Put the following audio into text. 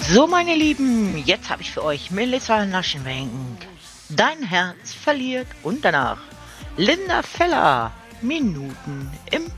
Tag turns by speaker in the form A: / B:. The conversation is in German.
A: So, meine Lieben, jetzt habe ich für euch Melissa Naschenwenk. Dein Herz verliert und danach Linda Feller. Minuten im